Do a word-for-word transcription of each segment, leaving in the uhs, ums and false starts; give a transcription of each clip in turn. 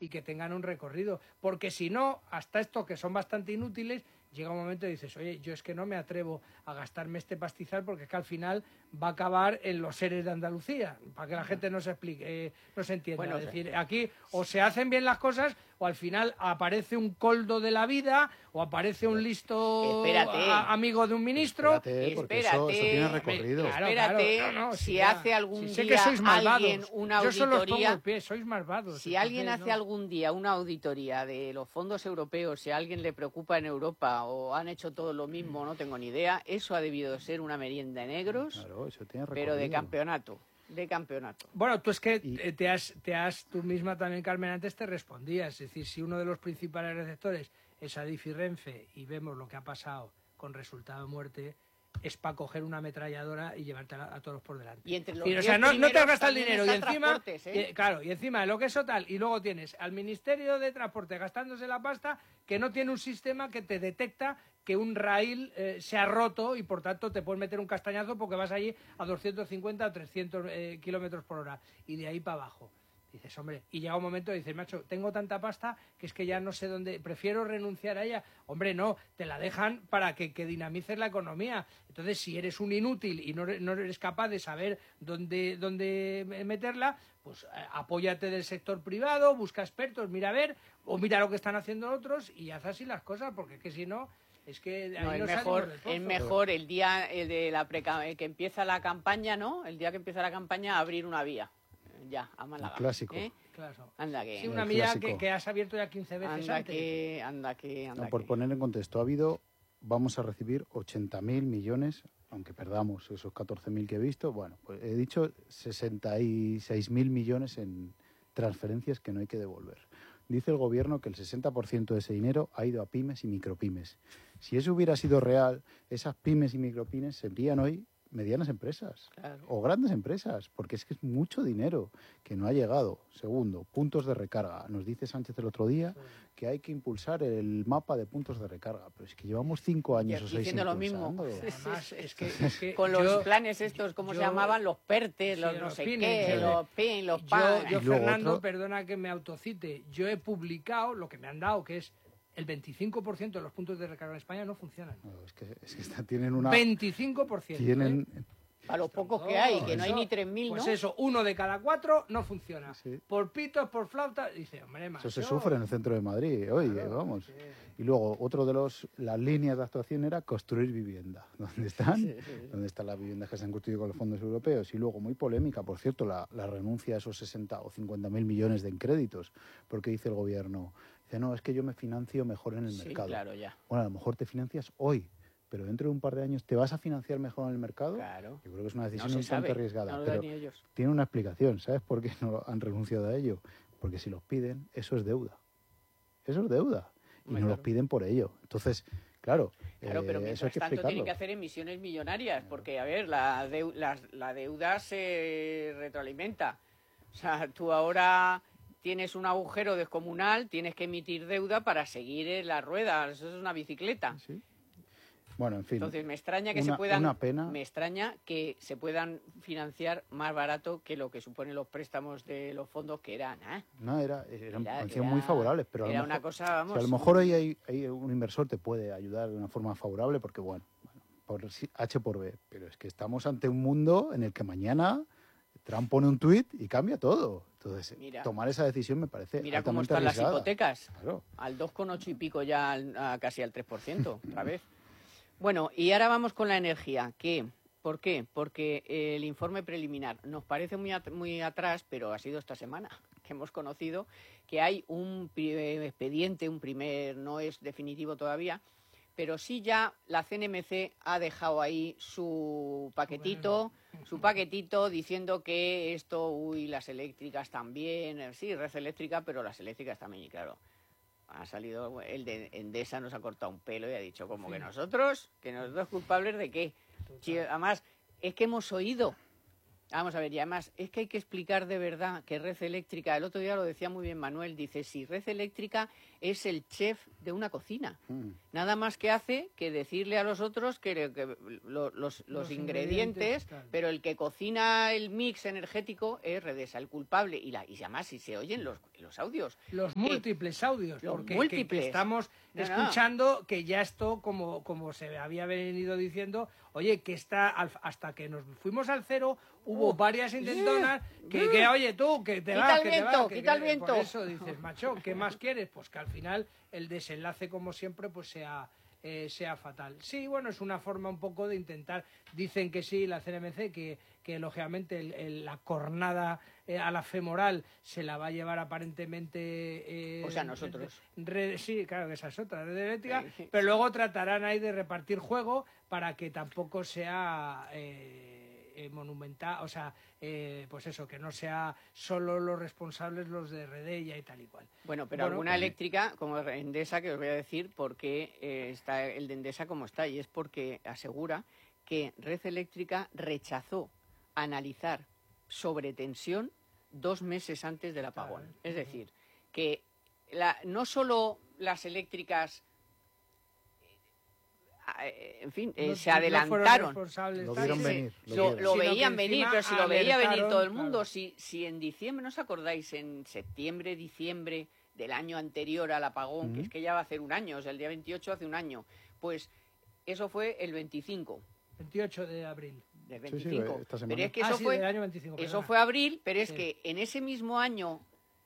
y que tengan un recorrido. Porque si no, hasta estos que son bastante inútiles, llega un momento y dices, oye, yo es que no me atrevo a gastarme este pastizal porque es que al final va a acabar en los seres de Andalucía, para que la gente no se explique, eh, no se entienda. Bueno, es decir, aquí o se hacen bien las cosas o al final aparece un coldo de la vida o aparece un listo a, amigo de un ministro. Espérate, porque espérate, eso, eso tiene recorrido. Claro, espérate, claro, no, no, si, si hace ya, algún si sé día que sois alguien una yo auditoría... solo os pongo el pie, sois malvados. Si alguien entonces, hace ¿no? algún día una auditoría de los fondos europeos, si a alguien le preocupa en Europa o han hecho todo lo mismo, no tengo ni idea, eso ha debido ser una merienda de negros, claro, eso tiene pero de campeonato. De campeonato. Bueno, tú es que y... te, has, te has, tú misma también, Carmen, antes te respondías. Es decir, si uno de los principales receptores es Adif y Renfe y vemos lo que ha pasado con resultado de muerte, es para coger una ametralladora y llevarte a, a todos por delante. Y entre los y, o sea, no, no te has gastado el dinero y encima, ¿eh? y, claro, y encima de lo que eso tal, y luego tienes al Ministerio de Transporte gastándose la pasta que no tiene un sistema que te detecta que un raíl eh, se ha roto y por tanto te puedes meter un castañazo porque vas allí a doscientos cincuenta o trescientos eh, kilómetros por hora y de ahí para abajo. Dices, hombre, y llega un momento y dices, macho, tengo tanta pasta que es que ya no sé dónde, prefiero renunciar a ella. Hombre, no, te la dejan para que, que dinamices la economía. Entonces, si eres un inútil y no, no eres capaz de saber dónde, dónde meterla, pues eh, apóyate del sector privado, busca expertos, mira a ver, o mira lo que están haciendo otros y haz así las cosas, porque es que si no... Es que no, ahí es, no mejor, es mejor el día el de la preca que empieza la campaña, ¿no? El día que empieza la campaña, abrir una vía. Ya, a Málaga. Un clásico. ¿Eh? Claro. Anda que... Sí, una vía que, que has abierto ya quince veces anda antes. Que, anda que, anda no, por que... poner en contexto, ha habido, vamos a recibir ochenta mil millones, aunque perdamos esos catorce mil que he visto, bueno, pues he dicho sesenta y seis mil millones en transferencias que no hay que devolver. Dice el gobierno que el sesenta por ciento de ese dinero ha ido a pymes y micropymes. Si eso hubiera sido real, esas pymes y micropymes serían hoy medianas empresas, claro, o grandes empresas, porque es que es mucho dinero que no ha llegado. Segundo, puntos de recarga. Nos dice Sánchez el otro día sí. que hay que impulsar el mapa de puntos de recarga, pero es que llevamos cinco años o seis diciendo lo mismo. Además, es que, es que con yo, los planes estos, ¿cómo yo, se llamaban? Los PERTES, sí, los no los sé pines, qué, yo, los PIN, los PAN. Yo, yo Fernando, otro... perdona que me autocite, yo he publicado lo que me han dado, que es el veinticinco por ciento de los puntos de recarga en España no funcionan. No, es que, es que está, tienen una... veinticinco por ciento. Tienen... ¿eh? A los pocos que hay, que no hay ni tres mil, ¿no? Pues eso, uno de cada cuatro no funciona. Sí. Por pitos, por flauta, dice, hombre, macho. Eso se sufre en el centro de Madrid, oye, claro, vamos. Sí. Y luego, otro de los las líneas de actuación era construir vivienda. ¿Dónde están? Sí, sí, sí. ¿Dónde están las viviendas que se han construido con los fondos europeos? Y luego, muy polémica, por cierto, la, la renuncia a esos sesenta o cincuenta mil millones de en créditos. Porque dice el gobierno, dice, no, es que yo me financio mejor en el sí, mercado. Claro, ya. Bueno, a lo mejor te financias hoy, pero dentro de un par de años te vas a financiar mejor en el mercado. Claro. Yo creo que es una decisión no un se tanto sabe, arriesgada. no lo pero dan ni ellos. tiene una explicación, ¿sabes por qué no han renunciado a ello? Porque si los piden, eso es deuda. Eso es deuda. Y Hombre, no claro. los piden por ello. Entonces, claro, Claro, eh, pero eso hay mientras que tanto explicarlo. tienen que hacer emisiones millonarias, porque, a ver, la, deu la, la deuda se retroalimenta. O sea, tú ahora tienes un agujero descomunal, tienes que emitir deuda para seguir en la rueda. Eso es una bicicleta. ¿Sí? Bueno, en fin. Entonces me extraña que una, se puedan una pena. me extraña que se puedan financiar más barato que lo que suponen los préstamos de los fondos que eran, ¿eh? No, era, eran Era- parecían era- muy favorables, pero a era lo mejor, una cosa, vamos, si a lo mejor hoy hay, hay un inversor te puede ayudar de una forma favorable, porque bueno, bueno, por si- H por B, pero es que estamos ante un mundo en el que mañana Trump pone un tuit y cambia todo. Entonces, Mira. tomar esa decisión me parece Mira cómo altamente están las arriesgada. hipotecas. Claro. Al dos coma ocho y pico ya, al- a casi al tres por ciento, otra vez. Bueno, y ahora vamos con la energía. ¿Qué? ¿Por qué? Porque el informe preliminar nos parece muy, at muy atrás, pero ha sido esta semana que hemos conocido que hay un expediente, un primer, no es definitivo todavía, pero sí ya la C N M C ha dejado ahí su paquetito, su paquetito diciendo que esto, uy, las eléctricas también, sí, red eléctrica, pero las eléctricas también, y claro. Ha salido, el de Endesa nos ha cortado un pelo y ha dicho, como que nosotros, que nosotros culpables de qué. Si, además, es que hemos oído Vamos a ver, y además es que hay que explicar de verdad que Red Eléctrica, el otro día lo decía muy bien Manuel, dice, si Red Eléctrica es el chef de una cocina, mm. nada más que hace que decirle a los otros que, que lo, los, los, los ingredientes, ingredientes pero el que cocina el mix energético es Redesa, el culpable, y, la, y además si se oyen los, los audios. Los múltiples eh, audios, los porque múltiples. Que, que estamos no, escuchando no. que ya esto, como, como se había venido diciendo, oye, que está hasta que nos fuimos al cero, hubo uh, varias intentonas yeah, que, yeah. que, oye, tú, que te quita vas, el que viento, te vas. Que, quita que, el viento. Por eso dices, macho, ¿qué más quieres? Pues que al final el desenlace, como siempre, pues sea, eh, sea fatal. Sí, bueno, es una forma un poco de intentar, dicen que sí, la C N M C, que, que lógicamente el, el, la cornada eh, a la femoral se la va a llevar aparentemente... Eh, o sea, nosotros. Red, sí, claro que esa es otra, red eléctrica, sí. pero luego tratarán ahí de repartir juego para que tampoco sea... Eh, Eh, monumental, o sea, eh, pues eso, que no sea solo los responsables los de Redella y tal y cual. Bueno, pero bueno, alguna pues, eléctrica, como Endesa, que os voy a decir por qué eh, está el de Endesa como está, y es porque asegura que Red Eléctrica rechazó analizar sobretensión dos meses antes del apagón. Claro, es decir, que la, no solo las eléctricas... en fin, eh, no, se adelantaron. Lo vieron venir. Lo, lo, lo, lo veían venir, pero si lo veía venir todo el mundo, claro. si, si en diciembre, ¿no os acordáis? En septiembre, diciembre del año anterior al apagón, uh-huh. que es que ya va a hacer un año, o sea, el día veintiocho hace un año, pues eso fue el veinticinco. veintiocho de abril. Del veinticinco. Sí, sí, pero es que ah, eso, sí, fue, del año veinticinco, eso fue abril, pero es sí. que en ese mismo año...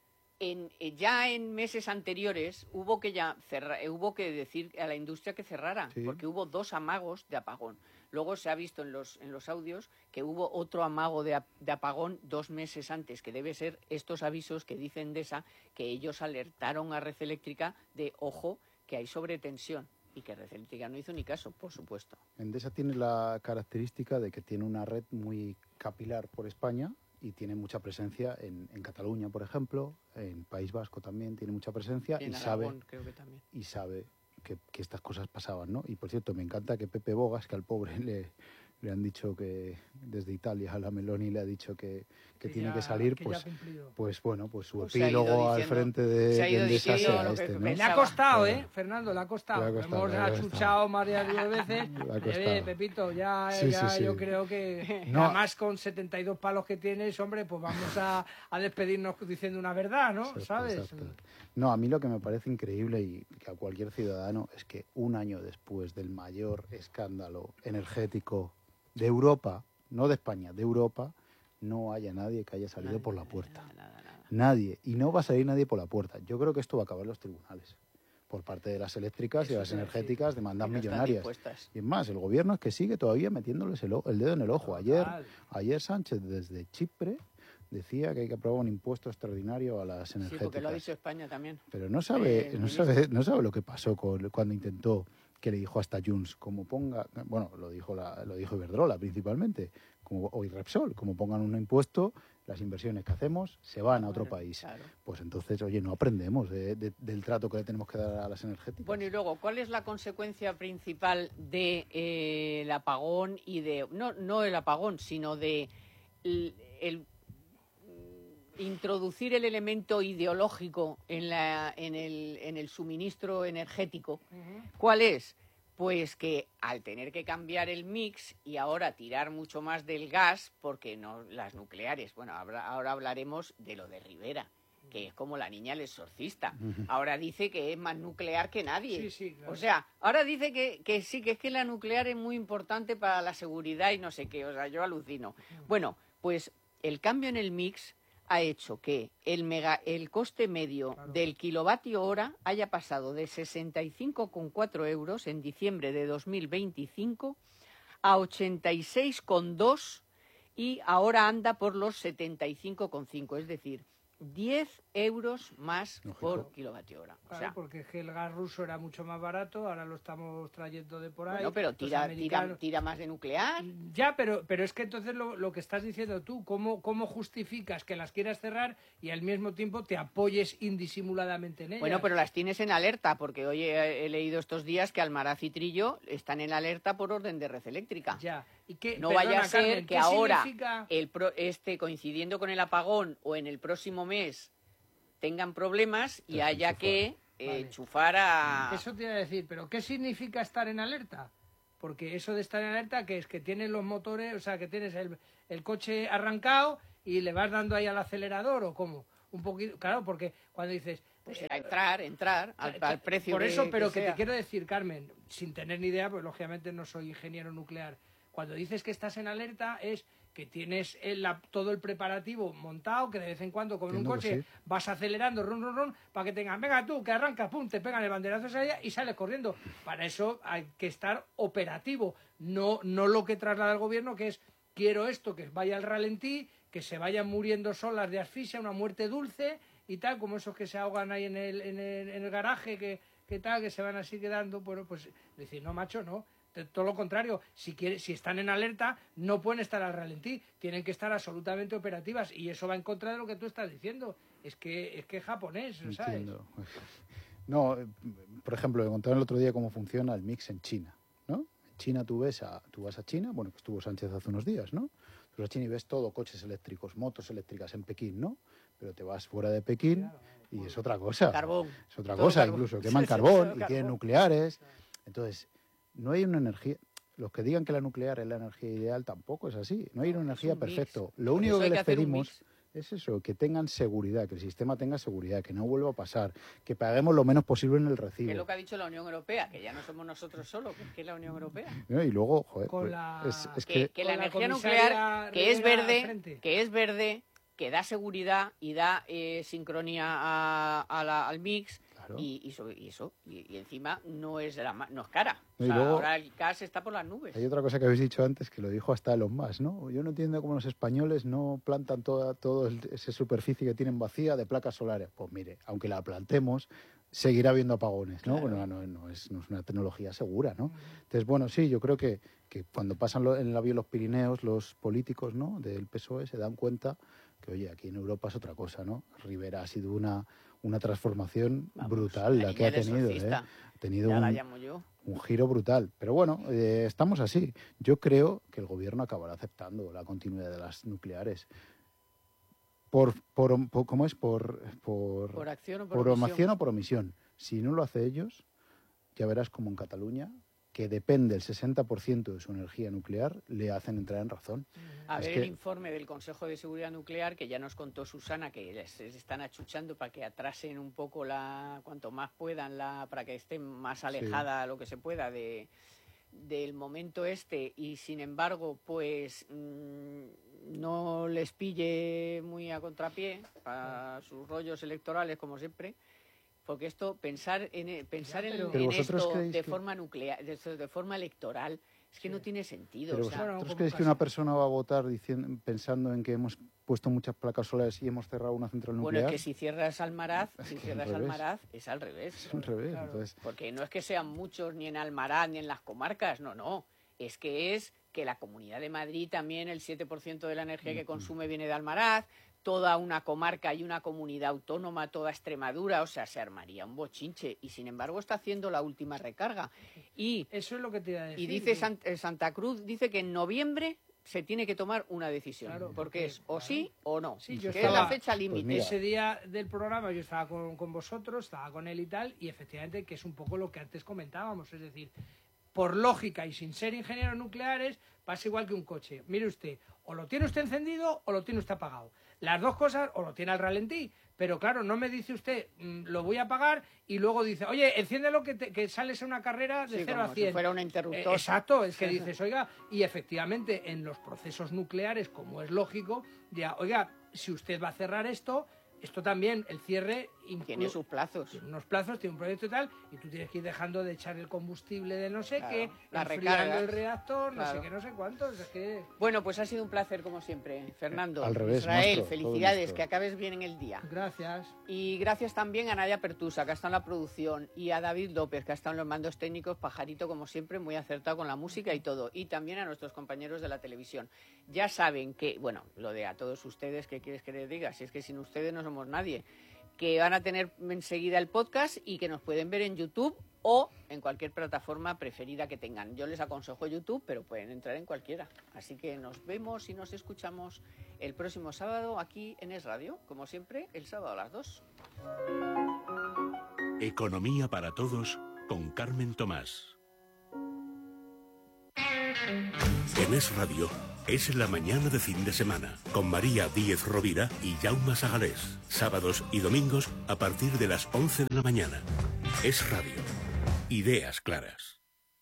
En, ya en meses anteriores hubo que ya cerra, hubo que decir a la industria que cerrara, sí. porque hubo dos amagos de apagón. Luego se ha visto en los, en los audios que hubo otro amago de, de apagón dos meses antes, que debe ser estos avisos que dice Endesa, que ellos alertaron a Red Eléctrica de, ojo, que hay sobretensión. Y que Red Eléctrica no hizo ni caso, por supuesto. Endesa tiene la característica de que tiene una red muy capilar por España, y tiene mucha presencia en, en Cataluña, por ejemplo, en País Vasco también tiene mucha presencia y, y Aragón, sabe creo que también. y sabe que, que estas cosas pasaban, ¿no? Y por cierto, me encanta que Pepe Bogas, que al pobre le, le han dicho que desde Italia a la Meloni le ha dicho que, que, que tiene ya, que salir, que pues, pues bueno, pues su pues epílogo al frente de, de Endesa sea este, ¿no? Le ha costado, ¿eh? Fernando, le ha costado. Le ha costado Hemos achuchado varias veces. Eh, Pepito, ya, sí, ya sí, sí. yo creo que no. Además con setenta y dos palos que tienes, hombre, pues vamos a, a despedirnos diciendo una verdad, ¿no? Exacto, ¿sabes? Exacto. No, a mí lo que me parece increíble y que a cualquier ciudadano es que un año después del mayor escándalo energético de Europa, no de España, de Europa, no haya nadie que haya salido nadie, por la puerta. Nada, nada, nada. Nadie. Y no va a salir nadie por la puerta. Yo creo que esto va a acabar en los tribunales. Por parte de las eléctricas Eso y las energéticas, demandas no millonarias. Y es más, el gobierno es que sigue todavía metiéndoles el, el dedo en el ojo. Ayer, ayer Sánchez, desde Chipre, decía que hay que aprobar un impuesto extraordinario a las energéticas. Sí, porque lo ha dicho España también. Pero no sabe, eh, no sabe, no sabe lo que pasó con, cuando intentó, que le dijo hasta Junts, como ponga, bueno, lo dijo la, lo dijo Iberdrola principalmente, como, o Repsol, como pongan un impuesto, las inversiones que hacemos se van a otro bueno, país. Claro. Pues entonces, oye, no aprendemos de, de, del trato que le tenemos que dar a las energéticas. Bueno, y luego, ¿cuál es la consecuencia principal de eh, el apagón y de, no, no el apagón, sino de el, el introducir el elemento ideológico en, la, en, el, en el suministro energético? Uh-huh. ¿Cuál es? Pues que al tener que cambiar el mix y ahora tirar mucho más del gas, porque no las nucleares, bueno, ahora, ahora hablaremos de lo de Rivera, que es como la niña el exorcista. Uh-huh. Ahora dice que es más nuclear que nadie. Sí, sí, claro. O sea, ahora dice que, que sí, que es que la nuclear es muy importante para la seguridad y no sé qué. O sea, yo alucino. Uh-huh. Bueno, pues el cambio en el mix ha hecho que el mega el coste medio claro. del kilovatio hora haya pasado de sesenta y cinco coma cuatro euros en diciembre de dos mil veinticinco a ochenta y seis coma dos y ahora anda por los setenta y cinco coma cinco, es decir, diez euros más Lógico. por kilovatio hora. Claro, o sea, porque el gas ruso era mucho más barato, ahora lo estamos trayendo de por ahí. Bueno, pero tira, americanos... tira, tira más de nuclear. Ya, pero, pero es que entonces lo, lo que estás diciendo tú, ¿cómo, ¿cómo justificas que las quieras cerrar y al mismo tiempo te apoyes indisimuladamente en ellas? Bueno, pero las tienes en alerta, porque hoy he, he leído estos días que Almaraz y Trillo están en alerta por orden de Red Eléctrica. Ya. ¿Y qué, No perdona, vaya a ser Carmen, que ¿qué ahora, significa? el pro, este, coincidiendo con el apagón o en el próximo mes, tengan problemas y Te haya enchufar. que eh, Vale. enchufar a... Eso te iba a decir, pero ¿qué significa estar en alerta? Porque eso de estar en alerta, que es que tienes los motores, o sea, que tienes el, el coche arrancado y le vas dando ahí al acelerador o cómo. Un poquito, claro, porque cuando dices... Pues era entrar, entrar al, al precio Por eso, que, pero que que sea. te quiero decir, Carmen, sin tener ni idea, pues lógicamente no soy ingeniero nuclear. Cuando dices que estás en alerta es que tienes el, la, todo el preparativo montado, que de vez en cuando con Entiendo un que coche sí. vas acelerando, run, run, run, para que tengan, venga tú, que arrancas, pum, te pegan el banderazo ese allá y sales corriendo. Para eso hay que estar operativo, no, no lo que traslada el gobierno, que es, quiero esto, que vaya al ralentí, que se vayan muriendo solas de asfixia, una muerte dulce y tal, como esos que se ahogan ahí en el, en el, en el garaje, que, que tal, que se van así quedando, bueno, pues decir, no, macho, no. Todo lo contrario, si quiere, si están en alerta, no pueden estar al ralentí, tienen que estar absolutamente operativas y eso va en contra de lo que tú estás diciendo. Es que es que es japonés, ¿sabes? Entiendo. No, eh, por ejemplo, me contaron el otro día cómo funciona el mix en China, ¿no? En China tú ves a, tú vas a China, bueno, que estuvo Sánchez hace unos días, ¿no? Tú vas a China y ves todo, coches eléctricos, motos eléctricas en Pekín, ¿no? Pero te vas fuera de Pekín y es otra cosa. Carbón. Es otra Todo cosa, carbón. incluso queman Sí, sí, carbón todo y tienen carbón. nucleares. Entonces, no hay una energía... Los que digan que la nuclear es la energía ideal tampoco es así. No hay una No, es energía un mix. perfecta. Lo Por único eso que hay que les hacer un pedimos mix. es eso, que tengan seguridad, que el sistema tenga seguridad, que no vuelva a pasar, que paguemos lo menos posible en el Que recibo. es lo que ha dicho la Unión Europea, que ya no somos nosotros solos, que es que es la Unión Europea. ¿No? Y luego, joder, Con pues, la- es, es Que, que... que la con la energía comisaria nuclear, que es Rivera al verde, frente. que es verde, que da seguridad y da eh, sincronía a- a la- al mix. Claro. Y, y, so- y eso, y, y encima no es, la, ma- no es cara. O Y sea, luego- ahora el gas está por las nubes. Hay otra cosa que habéis dicho antes, que lo dijo hasta Elon Musk, ¿no? Yo no entiendo cómo los españoles no plantan toda, toda esa superficie que tienen vacía de placas solares. Pues mire, aunque la plantemos, seguirá habiendo apagones, ¿no? Claro. Bueno, no, no es, no es una tecnología segura, ¿no? Entonces, bueno, sí, yo creo que, que cuando pasan lo- en el avión los Pirineos, los políticos, ¿no?, del P S O E se dan cuenta que, oye, aquí en Europa es otra cosa, ¿no? Rivera ha sido una, una transformación Vamos, brutal la que ha niña del tenido, ¿eh? exorcista. Ha tenido Ya la un, llamo yo. un giro brutal. Pero bueno, eh, estamos así. Yo creo que el gobierno acabará aceptando la continuidad de las nucleares. Por, por, por- ¿Cómo es? Por, por, Por acción o por, por omisión. omisión o por omisión. Si no lo hace ellos, ya verás como en Cataluña, que depende el sesenta por ciento de su energía nuclear, le hacen entrar en razón. A Es ver que- el informe del Consejo de Seguridad Nuclear, que ya nos contó Susana, que les, les están achuchando para que atrasen un poco la, cuanto más puedan, la, para que esté más alejada lo que se pueda de del momento este, y sin embargo, pues mmm, no les pille muy a contrapié para sus rollos electorales, como siempre. Porque esto, pensar en pensar Ya, en- pero- en, Pero vosotros esto creéis de que- forma nuclear, de, de forma electoral, es que Sí. no tiene sentido. Pero o sea, bueno, ¿vosotros como creéis que casi. una persona va a votar diciendo, pensando en que hemos puesto muchas placas solares y hemos cerrado una central bueno, nuclear? es que si cierras Almaraz, si que cierras al revés. Almaraz, es al revés. Es al revés. Claro. Entonces, Porque no es que sean muchos ni en Almaraz ni en las comarcas, no, no. Es que es que la Comunidad de Madrid también el siete por ciento de la energía que consume viene de Almaraz, toda una comarca y una comunidad autónoma, toda Extremadura, o sea, se armaría un bochinche. Y sin embargo está haciendo la última recarga. Y, Eso es lo que te iba a decir. y dice Sant- eh, Santa Cruz, dice que en noviembre se tiene que tomar una decisión. Claro, porque porque, es o claro. sí o no. Sí, yo que es la estaba- fecha pues límite. mira. Ese día del programa yo estaba con, con vosotros, estaba con él y tal, y efectivamente que es un poco lo que antes comentábamos, es decir, por lógica y sin ser ingenieros nucleares, pasa igual que un coche. Mire usted, o lo tiene usted encendido o lo tiene usted apagado. Las dos cosas, o lo tiene al ralentí, pero claro, no me dice usted, mm, lo voy a apagar, y luego dice, oye, enciéndelo que, te- que sales en una carrera de Sí, cero a como si cien. fuera un Eh, interruptor. exacto, es que dices, oiga, y efectivamente en los procesos nucleares, como es lógico, ya, oiga, si usted va a cerrar esto, esto también, el cierre inclu- Tiene sus plazos. tiene unos plazos, tiene un proyecto y tal, y tú tienes que ir dejando de echar el combustible de no sé Claro, qué, la enfriando recarga. el reactor, no Claro. sé qué, no sé cuántos, es que... Bueno, pues ha sido un placer como siempre, Fernando. Al revés, Israel, nuestro, todo felicidades, nuestro. que acabes bien en el día. Gracias. Y gracias también a Nadia Pertusa, que ha estado en la producción, y a David López, que ha estado en los mandos técnicos, pajarito como siempre, muy acertado con la música y todo. Y también a nuestros compañeros de la televisión. Ya saben que, bueno, lo de a todos ustedes, ¿qué quieres que les diga? Si es que sin ustedes no somos nadie. que van a tener enseguida el podcast y que nos pueden ver en YouTube o en cualquier plataforma preferida que tengan. Yo les aconsejo YouTube, pero pueden entrar en cualquiera. Así que nos vemos y nos escuchamos el próximo sábado aquí en Es Radio, como siempre, el sábado a las dos. Economía para todos con Carmen Tomás. En Es Radio es la mañana de fin de semana con María Díez Rovira y Jaume Sagalés. Sábados y domingos a partir de las once de la mañana. Es Radio. Ideas claras.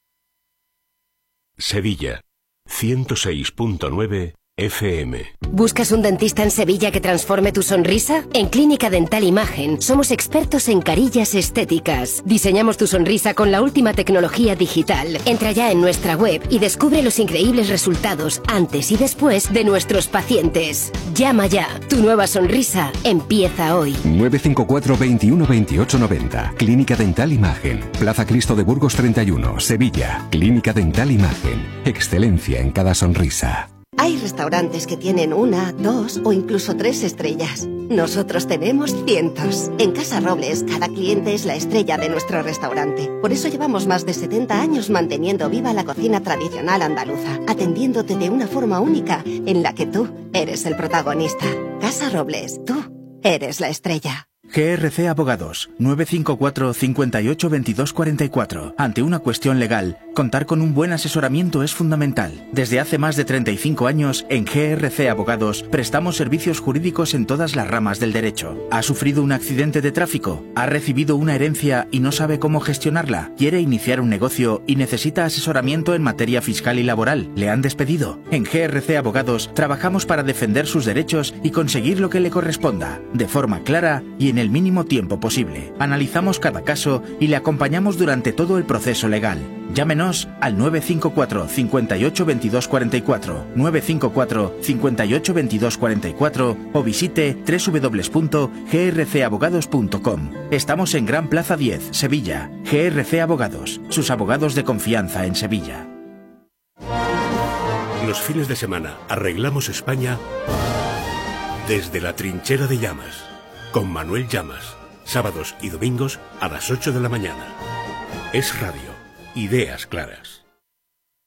Sevilla, ciento seis punto nueve F M. ¿Buscas un dentista en Sevilla que transforme tu sonrisa? En Clínica Dental Imagen somos expertos en carillas estéticas. Diseñamos tu sonrisa con la última tecnología digital. Entra ya en nuestra web y descubre los increíbles resultados antes y después de nuestros pacientes. Llama ya. Tu nueva sonrisa empieza hoy. nueve cinco cuatro, veintiuno, veintiocho, noventa. Clínica Dental Imagen. Plaza Cristo de Burgos treinta y uno, Sevilla. Clínica Dental Imagen. Excelencia en cada sonrisa. Hay restaurantes que tienen una, dos o incluso tres estrellas. Nosotros tenemos cientos. En Casa Robles, cada cliente es la estrella de nuestro restaurante. Por eso llevamos más de setenta años manteniendo viva la cocina tradicional andaluza, atendiéndote de una forma única en la que tú eres el protagonista. Casa Robles, tú eres la estrella. G R C Abogados, nueve cinco cuatro, cincuenta y ocho, veintidós, cuarenta y cuatro. Ante una cuestión legal, contar con un buen asesoramiento es fundamental. Desde hace más de treinta y cinco años, en G R C Abogados, prestamos servicios jurídicos en todas las ramas del derecho. ¿Ha sufrido un accidente de tráfico? ¿Ha recibido una herencia y no sabe cómo gestionarla? ¿Quiere iniciar un negocio y necesita asesoramiento en materia fiscal y laboral? ¿Le han despedido? En G R C Abogados, trabajamos para defender sus derechos y conseguir lo que le corresponda, de forma clara y en el mínimo tiempo posible. Analizamos cada caso y le acompañamos durante todo el proceso legal. Llámenos al nueve cinco cuatro, cincuenta y ocho, veintidós, cuarenta y cuatro, nueve cinco cuatro, cincuenta y ocho, veintidós, cuarenta y cuatro o visite doble u doble u doble u punto g r c abogados punto com. Estamos en Gran Plaza diez, Sevilla. G R C Abogados, sus abogados de confianza en Sevilla. Los fines de semana arreglamos España desde la trinchera de Llamas. Con Manuel Llamas, sábados y domingos a las ocho de la mañana. Es Radio, ideas claras.